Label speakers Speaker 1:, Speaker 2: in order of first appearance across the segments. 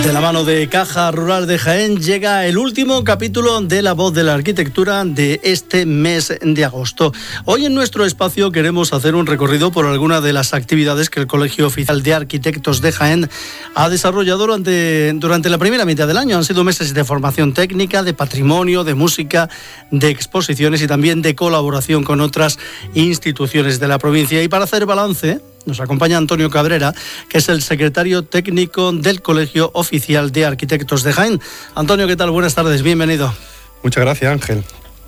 Speaker 1: De la mano de Caja Rural de Jaén llega el último capítulo de La Voz de la Arquitectura de este mes de agosto. Hoy en nuestro espacio queremos hacer un recorrido por algunas de las actividades que el Colegio Oficial de Arquitectos de Jaén ha desarrollado durante la primera mitad del año. Han sido meses de formación técnica, de patrimonio, de música, de exposiciones y también de colaboración con otras instituciones de la provincia. Y para hacer balance, nos acompaña Antonio Cabrera, que es el secretario técnico del Colegio Oficial de Arquitectos de Jaén. Antonio, ¿qué tal? Buenas tardes, bienvenido.
Speaker 2: Muchas gracias, Ángel.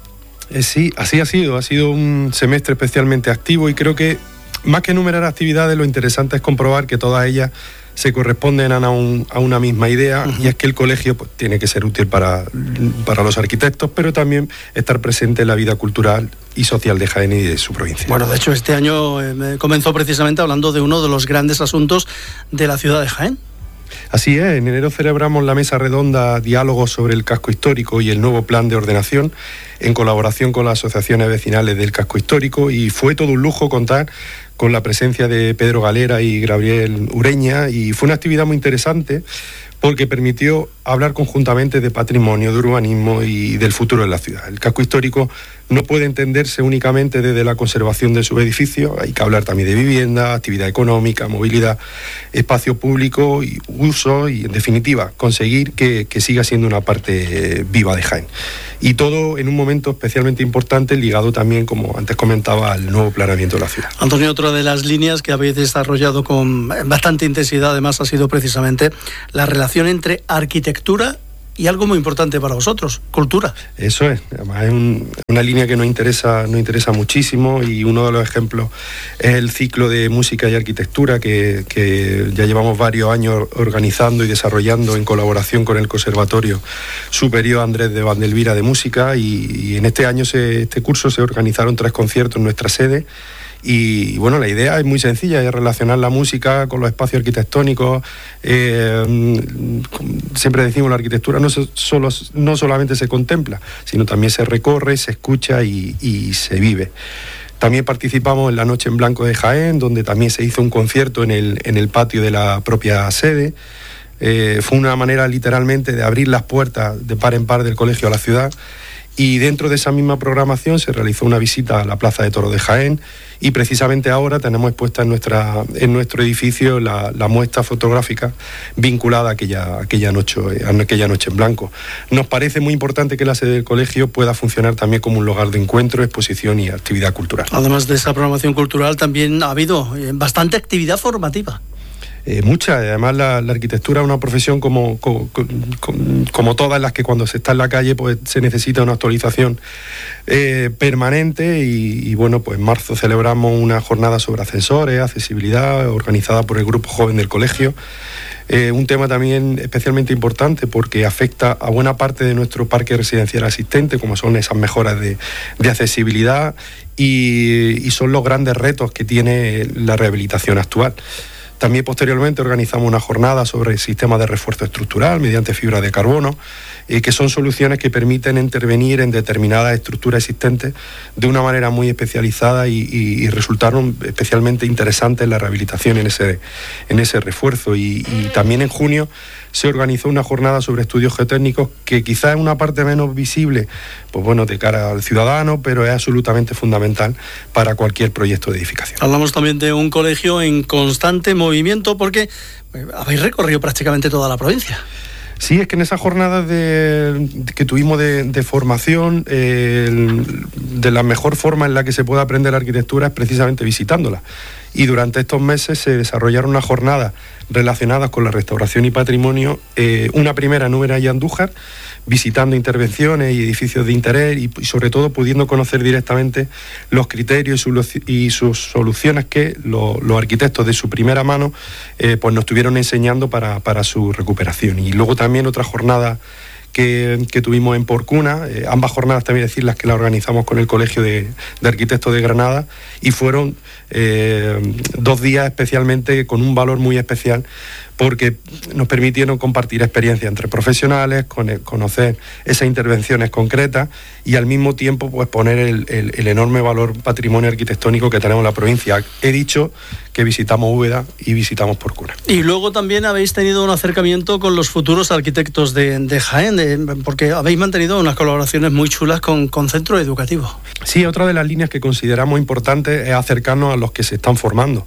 Speaker 2: Sí, así ha sido un semestre especialmente activo y creo que más que enumerar actividades, lo interesante es comprobar que todas ellas se corresponden a una misma idea, y es que el colegio pues, tiene que ser útil para los arquitectos, pero también estar presente en la vida cultural y social de Jaén y de su provincia.
Speaker 1: Bueno, de hecho este año comenzó precisamente hablando de uno de los grandes asuntos de la ciudad de Jaén.
Speaker 2: Así es, en enero celebramos la mesa redonda Diálogos sobre el casco histórico y el nuevo plan de ordenación, en colaboración con las asociaciones vecinales del casco histórico, y fue todo un lujo contar con la presencia de Pedro Galera y Gabriel Ureña, y fue una actividad muy interesante porque permitió hablar conjuntamente de patrimonio, de urbanismo y del futuro de la ciudad. El casco histórico no puede entenderse únicamente desde la conservación de sus edificios, hay que hablar también de vivienda, actividad económica, movilidad, espacio público y uso, y en definitiva conseguir que siga siendo una parte viva de Jaén. Y todo en un momento especialmente importante, ligado también, como antes comentaba, al nuevo planeamiento de la ciudad.
Speaker 1: Antonio, otra de las líneas que habéis desarrollado con bastante intensidad además ha sido precisamente la relación entre arquitectura y algo muy importante para vosotros, cultura.
Speaker 2: Eso es, además es una línea que nos interesa muchísimo, y uno de los ejemplos es el ciclo de música y arquitectura que ya llevamos varios años organizando y desarrollando en colaboración con el Conservatorio Superior Andrés de Vandelvira de Música, y en este año, este curso, se organizaron 3 conciertos en nuestra sede. Y bueno, la idea es muy sencilla, es relacionar la música con los espacios arquitectónicos. Siempre decimos, la arquitectura no solamente se contempla, sino también se recorre, se escucha y se vive. También participamos en la Noche en Blanco de Jaén, donde también se hizo un concierto en el patio de la propia sede. Fue una manera literalmente de abrir las puertas de par en par del colegio a la ciudad. Y dentro de esa misma programación se realizó una visita a la Plaza de Toros de Jaén, y precisamente ahora tenemos expuesta en nuestro edificio la muestra fotográfica vinculada a aquella noche en blanco. Nos parece muy importante que la sede del colegio pueda funcionar también como un lugar de encuentro, exposición y actividad cultural.
Speaker 1: Además de esa programación cultural, también ha habido bastante actividad formativa.
Speaker 2: Mucha, además la arquitectura es una profesión como todas las que cuando se está en la calle pues se necesita una actualización permanente, y bueno, pues en marzo celebramos una jornada sobre ascensores, accesibilidad, organizada por el Grupo Joven del Colegio. Un tema también especialmente importante porque afecta a buena parte de nuestro parque residencial existente, como son esas mejoras de accesibilidad y son los grandes retos que tiene la rehabilitación actual. También posteriormente organizamos una jornada sobre el sistema de refuerzo estructural mediante fibra de carbono, que son soluciones que permiten intervenir en determinadas estructuras existentes de una manera muy especializada y resultaron especialmente interesantes en la rehabilitación en ese refuerzo. Y también en junio se organizó una jornada sobre estudios geotécnicos, que quizás es una parte menos visible, pues bueno, de cara al ciudadano, pero es absolutamente fundamental para cualquier proyecto de edificación.
Speaker 1: Hablamos también de un colegio en constante movimiento, porque habéis recorrido prácticamente toda la provincia.
Speaker 2: Sí, es que en esas jornadas que tuvimos de formación, de la mejor forma en la que se puede aprender arquitectura es precisamente visitándola. Y durante estos meses se desarrollaron unas jornadas relacionadas con la restauración y patrimonio, una primera en Úbeda y Andújar, visitando intervenciones y edificios de interés y sobre todo pudiendo conocer directamente los criterios y sus soluciones que los arquitectos de su primera mano pues nos estuvieron enseñando para su recuperación. Y luego también otra jornada que tuvimos en Porcuna, ambas jornadas también las que las organizamos con el Colegio de Arquitectos de Granada, y fueron 2 días especialmente con un valor muy especial porque nos permitieron compartir experiencias entre profesionales, conocer esas intervenciones concretas y al mismo tiempo pues poner el enorme valor patrimonio arquitectónico que tenemos en la provincia. He dicho que visitamos Úbeda y visitamos Porcuna.
Speaker 1: Y luego también habéis tenido un acercamiento con los futuros arquitectos de Jaén, porque habéis mantenido unas colaboraciones muy chulas con centros educativos.
Speaker 2: Sí, otra de las líneas que consideramos importantes es acercarnos a los que se están formando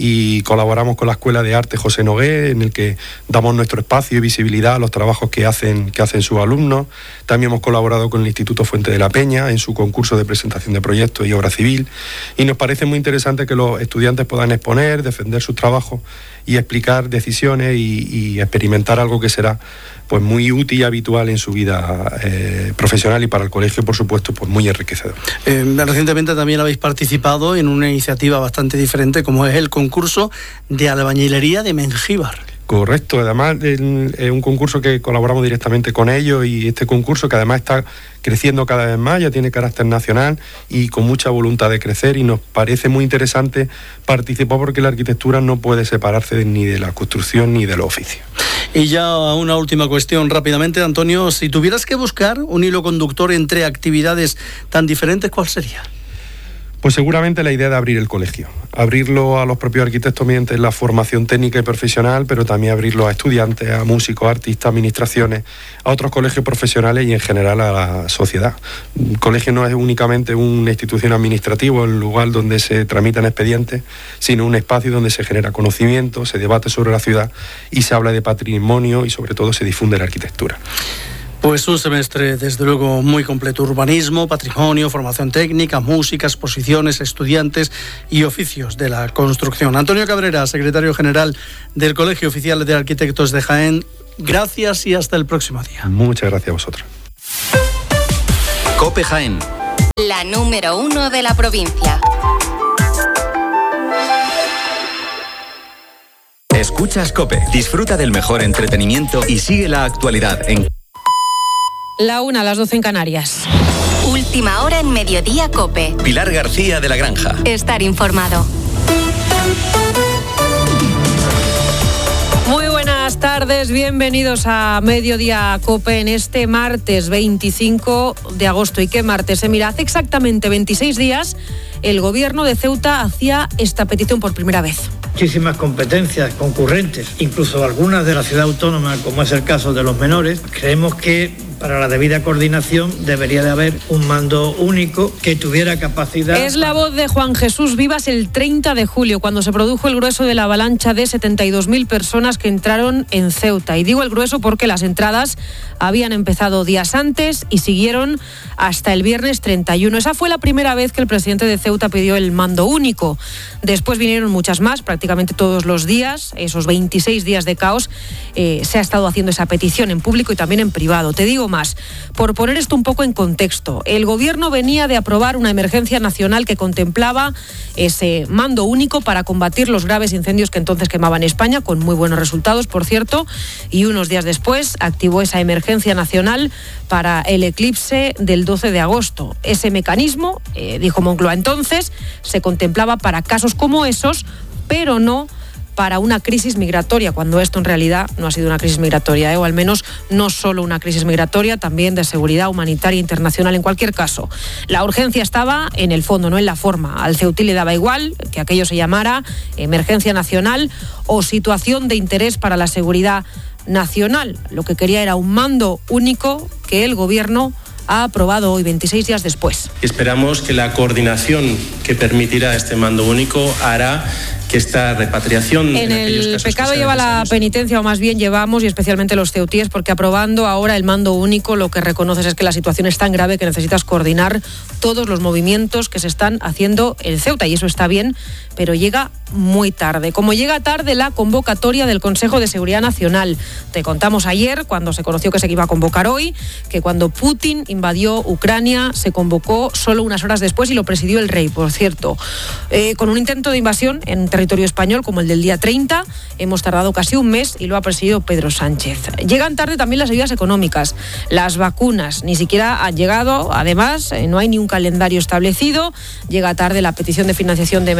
Speaker 2: y colaboramos con la Escuela de Arte José Nogué, en el que damos nuestro espacio y visibilidad a los trabajos que hacen sus alumnos. También hemos colaborado con el Instituto Fuente de la Peña en su concurso de presentación de proyectos y obra civil, y nos parece muy interesante que los estudiantes puedan exponer, defender sus trabajos y explicar decisiones y experimentar algo que será pues muy útil y habitual en su vida profesional, y para el colegio, por supuesto, pues muy enriquecedor.
Speaker 1: Recientemente también habéis participado en una iniciativa bastante diferente, como es el concurso de albañilería de Mengíbar.
Speaker 2: Correcto, además es un concurso que colaboramos directamente con ellos, y este concurso que además está creciendo cada vez más, ya tiene carácter nacional y con mucha voluntad de crecer, y nos parece muy interesante participar porque la arquitectura no puede separarse ni de la construcción ni del oficio.
Speaker 1: Y ya una última cuestión rápidamente, Antonio, si tuvieras que buscar un hilo conductor entre actividades tan diferentes, ¿cuál sería?
Speaker 2: Pues seguramente la idea de abrir el colegio, abrirlo a los propios arquitectos mediante la formación técnica y profesional, pero también abrirlo a estudiantes, a músicos, artistas, administraciones, a otros colegios profesionales y en general a la sociedad. El colegio no es únicamente una institución administrativa, un lugar donde se tramitan expedientes, sino un espacio donde se genera conocimiento, se debate sobre la ciudad y se habla de patrimonio y sobre todo se difunde la arquitectura.
Speaker 1: Pues un semestre, desde luego, muy completo. Urbanismo, patrimonio, formación técnica, música, exposiciones, estudiantes y oficios de la construcción. Antonio Cabrera, secretario general del Colegio Oficial de Arquitectos de Jaén, gracias y hasta el próximo día.
Speaker 2: Muchas gracias a vosotros.
Speaker 3: COPE Jaén.
Speaker 4: La número 1 de la provincia.
Speaker 3: Escuchas COPE. Disfruta del mejor entretenimiento y sigue la actualidad en...
Speaker 5: La 1, a las 12 en Canarias.
Speaker 4: Última hora en Mediodía COPE.
Speaker 3: Pilar García de la Granja.
Speaker 4: Estar informado.
Speaker 5: Muy buenas tardes, bienvenidos a Mediodía COPE en este martes 25 de agosto. ¿Y qué martes? Mira, hace exactamente 26 días el gobierno de Ceuta hacía esta petición por primera vez.
Speaker 6: Muchísimas competencias concurrentes, incluso algunas de la ciudad autónoma, como es el caso de los menores. Creemos que para la debida coordinación debería de haber un mando único que tuviera capacidad...
Speaker 5: Es la voz de Juan Jesús Vivas el 30 de julio, cuando se produjo el grueso de la avalancha de 72.000 personas que entraron en Ceuta. Y digo el grueso porque las entradas habían empezado días antes y siguieron hasta el viernes 31. Esa fue la primera vez que el presidente de Ceuta pidió el mando único. Después vinieron muchas más, prácticamente todos los días, esos 26 días de caos. Se ha estado haciendo esa petición en público y también en privado. Te digo más, por poner esto un poco en contexto, el gobierno venía de aprobar una emergencia nacional que contemplaba ese mando único para combatir los graves incendios que entonces quemaban España, con muy buenos resultados, por cierto, y unos días después activó esa emergencia nacional para el eclipse del 12 de agosto. Ese mecanismo, dijo Moncloa entonces, se contemplaba para casos como esos, pero no para una crisis migratoria, cuando esto en realidad no ha sido una crisis migratoria, o al menos no solo una crisis migratoria, también de seguridad humanitaria internacional. En cualquier caso, la urgencia estaba en el fondo, no en la forma. Al ceutí le daba igual que aquello se llamara emergencia nacional o situación de interés para la seguridad nacional. Lo que quería era un mando único que el gobierno ha aprobado hoy, 26 días después.
Speaker 7: Esperamos que la coordinación que permitirá este mando único hará que esta repatriación...
Speaker 5: En el pecado lleva la penitencia, o más bien llevamos, y especialmente los ceutíes, porque aprobando ahora el mando único lo que reconoces es que la situación es tan grave que necesitas coordinar todos los movimientos que se están haciendo en Ceuta, y eso está bien, pero llega muy tarde. Como llega tarde la convocatoria del Consejo de Seguridad Nacional. Te contamos ayer, cuando se conoció que se iba a convocar hoy, que cuando Putin invadió Ucrania se convocó solo unas horas después y lo presidió el rey, por cierto. Con un intento de invasión en territorio español como el del día 30, hemos tardado casi un mes y lo ha presidido Pedro Sánchez. Llegan tarde también las ayudas económicas, las vacunas, ni siquiera han llegado, además no hay ni un calendario establecido, llega tarde la petición de financiación de emergencia brutal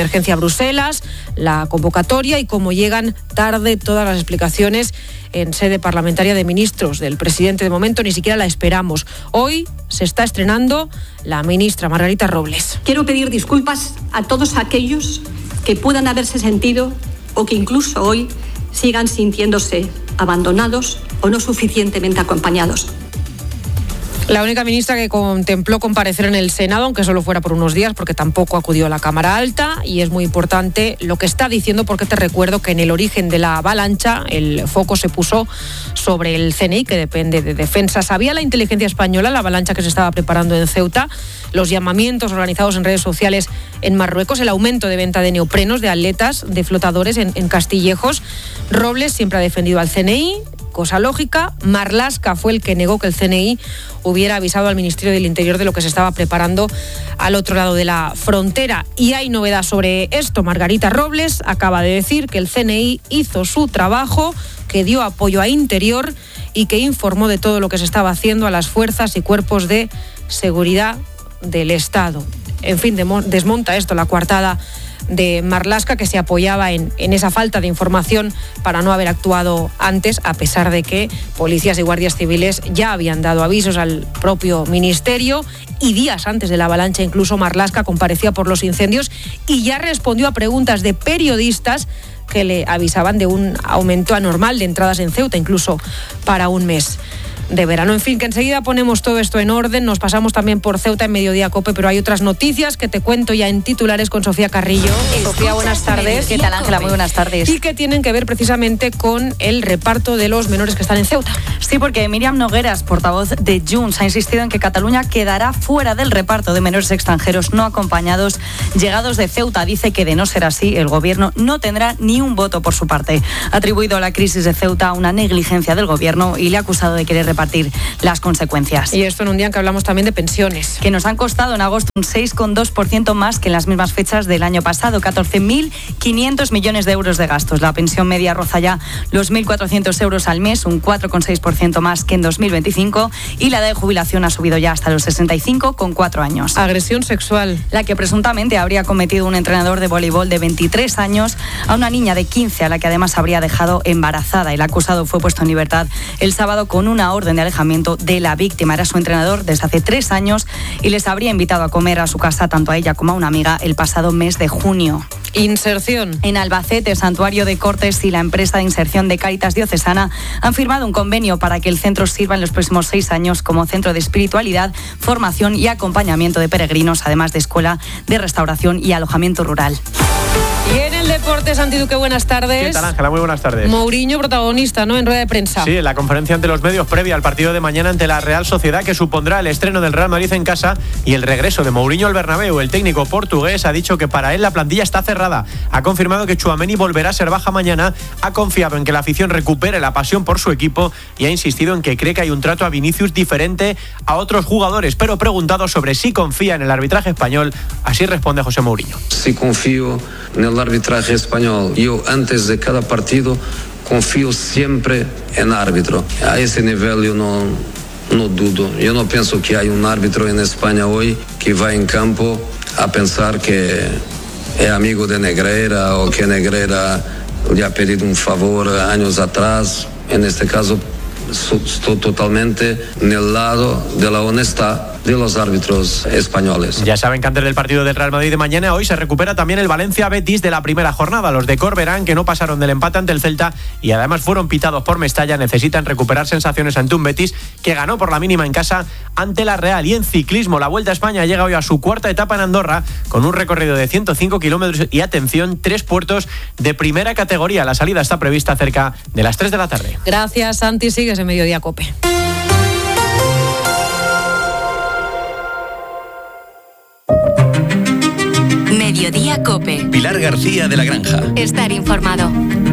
Speaker 5: Bruselas, la convocatoria y cómo llegan tarde todas las explicaciones en sede parlamentaria de ministros del presidente. De momento ni siquiera la esperamos. Hoy se está estrenando la ministra Margarita Robles.
Speaker 8: Quiero pedir disculpas a todos aquellos que puedan haberse sentido o que incluso hoy sigan sintiéndose abandonados o no suficientemente acompañados.
Speaker 5: La única ministra que contempló comparecer en el Senado, aunque solo fuera por unos días, porque tampoco acudió a la Cámara Alta, y es muy importante lo que está diciendo, porque te recuerdo que en el origen de la avalancha el foco se puso sobre el CNI, que depende de Defensa. Sabía la inteligencia española la avalancha que se estaba preparando en Ceuta, los llamamientos organizados en redes sociales en Marruecos, el aumento de venta de neoprenos, de aletas, de flotadores en Castillejos. Robles siempre ha defendido al CNI, cosa lógica. Marlaska fue el que negó que el CNI hubiera avisado al Ministerio del Interior de lo que se estaba preparando al otro lado de la frontera. Y hay novedad sobre esto. Margarita Robles acaba de decir que el CNI hizo su trabajo, que dio apoyo a Interior y que informó de todo lo que se estaba haciendo a las fuerzas y cuerpos de seguridad del Estado. En fin, desmonta esto la coartada de Marlaska, que se apoyaba en esa falta de información para no haber actuado antes, a pesar de que policías y guardias civiles ya habían dado avisos al propio ministerio, y días antes de la avalancha incluso Marlaska comparecía por los incendios y ya respondió a preguntas de periodistas que le avisaban de un aumento anormal de entradas en Ceuta, incluso para un mes de verano. En fin, que enseguida ponemos todo esto en orden. Nos pasamos también por Ceuta en Mediodía Cope, pero hay otras noticias que te cuento ya en titulares con Sofía Carrillo. Sofía, buenas tardes.
Speaker 9: ¿Qué tal, Ángela? Muy buenas tardes.
Speaker 5: Y que tienen que ver precisamente con el reparto de los menores que están en Ceuta.
Speaker 9: Sí, porque Míriam Nogueras, portavoz de Junts, ha insistido en que Cataluña quedará fuera del reparto de menores extranjeros no acompañados llegados de Ceuta. Dice que de no ser así, el gobierno no tendrá ni un voto por su parte. Ha atribuido la crisis de Ceuta a una negligencia del gobierno y le ha acusado de querer repartir las consecuencias.
Speaker 5: Y esto en un día en que hablamos también de pensiones,
Speaker 9: que nos han costado en agosto un 6,2% más que en las mismas fechas del año pasado, 14.500 millones de euros de gastos. La pensión media roza ya los 1.400 euros al mes, un 4,6% más que en 2025, y la edad de jubilación ha subido ya hasta los 65 con 4 años.
Speaker 5: Agresión sexual,
Speaker 9: la que presuntamente habría cometido un entrenador de voleibol de 23 años a una niña de 15, a la que además habría dejado embarazada. El acusado fue puesto en libertad el sábado con una orden de alejamiento de la víctima. Era su entrenador desde hace 3 años y les habría invitado a comer a su casa tanto a ella como a una amiga el pasado mes de junio.
Speaker 5: Inserción.
Speaker 9: En Albacete, Santuario de Cortes y la empresa de inserción de Cáritas Diocesana han firmado un convenio para que el centro sirva en los próximos 6 años como centro de espiritualidad, formación y acompañamiento de peregrinos, además de escuela de restauración y alojamiento rural.
Speaker 5: Y en el deporte, Santi Duque, buenas tardes.
Speaker 10: ¿Qué tal, Ángela? Muy buenas tardes.
Speaker 5: Mourinho, protagonista, ¿no?, en rueda de prensa.
Speaker 10: Sí, en la conferencia ante los medios previa al partido de mañana ante la Real Sociedad, que supondrá el estreno del Real Madrid en casa y el regreso de Mourinho al Bernabéu. El técnico portugués ha dicho que para él la plantilla está cerrada. Ha confirmado que Tchouaméni volverá a ser baja mañana. Ha confiado en que la afición recupere la pasión por su equipo y ha insistido en que cree que hay un trato a Vinicius diferente a otros jugadores. Pero preguntado sobre si confía en el arbitraje español, así responde José Mourinho.
Speaker 11: Sí confío en el arbitraje español. Yo antes de cada partido confío siempre en el árbitro. A ese nivel yo no dudo. Yo no pienso que hay un árbitro en España hoy que va en campo a pensar que es amigo de Negreira o que Negreira le ha pedido un favor años atrás. En este caso estoy totalmente en el lado de la honestidad de los árbitros españoles.
Speaker 10: Ya saben que antes del partido del Real Madrid de mañana, hoy se recupera también el Valencia-Betis de la primera jornada. Los de Corberán, que no pasaron del empate ante el Celta y además fueron pitados por Mestalla, necesitan recuperar sensaciones ante un Betis que ganó por la mínima en casa ante la Real. Y en ciclismo, la Vuelta a España llega hoy a su cuarta etapa en Andorra, con un recorrido de 105 kilómetros y, atención, 3 puertos de primera categoría. La salida está prevista cerca de las 3 de la tarde.
Speaker 5: Gracias, Santi. Sigues en Mediodía Cope.
Speaker 4: Mediodía Cope.
Speaker 3: Pilar García de la Granja.
Speaker 4: Estar informado.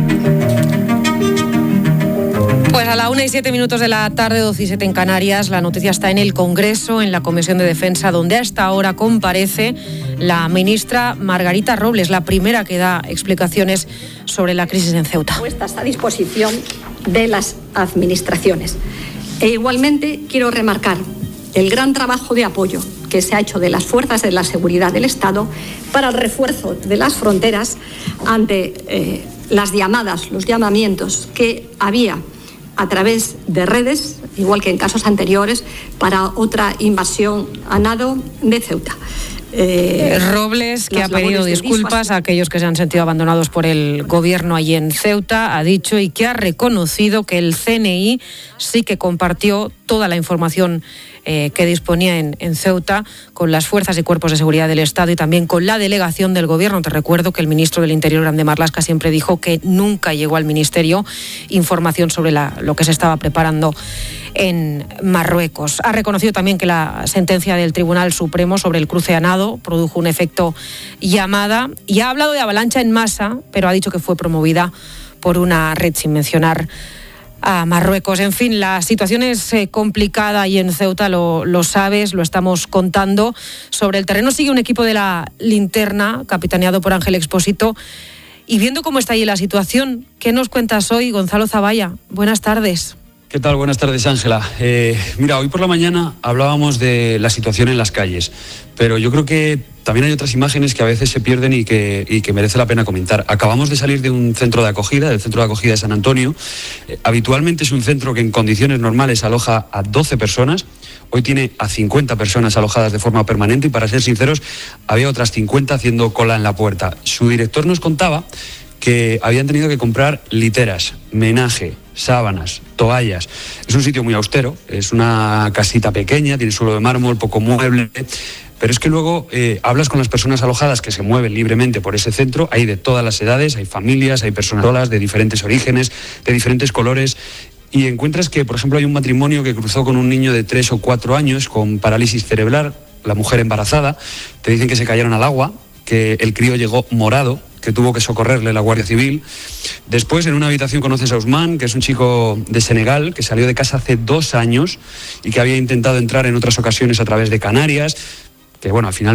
Speaker 5: Pues a la 1:07 de la tarde, 12:07 en Canarias, la noticia está en el Congreso, en la Comisión de Defensa, donde a esta hora comparece la ministra Margarita Robles, la primera que da explicaciones sobre la crisis en Ceuta.
Speaker 8: Puestas a disposición de las administraciones. E igualmente quiero remarcar el gran trabajo de apoyo que se ha hecho de las fuerzas de la seguridad del Estado para el refuerzo de las fronteras ante las llamadas, los llamamientos que había a través de redes, igual que en casos anteriores, para otra invasión a nado de Ceuta.
Speaker 5: Robles, que ha pedido disculpas a aquellos que se han sentido abandonados por el gobierno allí en Ceuta, ha dicho y que ha reconocido que el CNI sí que compartió toda la información que disponía en Ceuta con las fuerzas y cuerpos de seguridad del Estado y también con la delegación del gobierno. Te recuerdo que el ministro del Interior, Grande Marlaska, siempre dijo que nunca llegó al ministerio información sobre lo que se estaba preparando en Marruecos. Ha reconocido también que la sentencia del Tribunal Supremo sobre el cruce a nado produjo un efecto llamada y ha hablado de avalancha en masa, pero ha dicho que fue promovida por una red, sin mencionar a Marruecos. En fin, la situación es complicada y en Ceuta lo sabes, lo estamos contando. Sobre el terreno sigue un equipo de la Linterna, capitaneado por Ángel Expósito. Y viendo cómo está allí la situación, ¿qué nos cuentas hoy, Gonzalo Zavalla? Buenas tardes.
Speaker 12: ¿Qué tal? Buenas tardes, Ángela. Mira, hoy por la mañana hablábamos de la situación en las calles, pero yo creo que también hay otras imágenes que a veces se pierden y que merece la pena comentar. Acabamos de salir de un centro de acogida, del centro de acogida de San Antonio. Habitualmente es un centro que en condiciones normales aloja a 12 personas. Hoy tiene a 50 personas alojadas de forma permanente y, para ser sinceros, había otras 50 haciendo cola en la puerta. Su director nos contaba que habían tenido que comprar literas, menaje, sábanas, toallas. Es un sitio muy austero, es una casita pequeña, tiene suelo de mármol, poco mueble, pero es que luego hablas con las personas alojadas que se mueven libremente por ese centro, hay de todas las edades, hay familias, hay personas solas de diferentes orígenes, de diferentes colores, y encuentras que, por ejemplo, hay un matrimonio que cruzó con un niño de 3 o 4 años con parálisis cerebral, la mujer embarazada, te dicen que se cayeron al agua, que el crío llegó morado, que tuvo que socorrerle la Guardia Civil. Después, en una habitación conoces a Ousmane, que es un chico de Senegal, que salió de casa hace 2 años y que había intentado entrar en otras ocasiones a través de Canarias, que bueno, al final